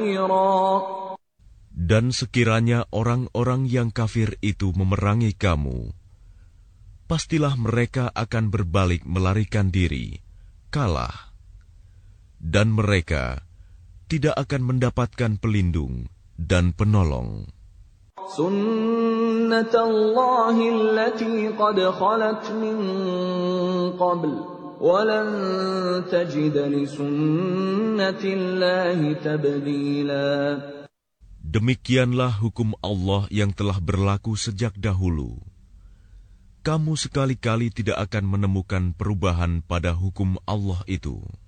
Dan sekiranya orang-orang yang kafir itu memerangi kamu, pastilah mereka akan berbalik melarikan diri, kalah. Dan mereka tidak akan mendapatkan pelindung dan penolong. Sunnatullahi allati qad khalat min qabl, walan tajida li sunnatillahi tabdila. Demikianlah hukum Allah yang telah berlaku sejak dahulu. Kamu sekali-kali tidak akan menemukan perubahan pada hukum Allah itu.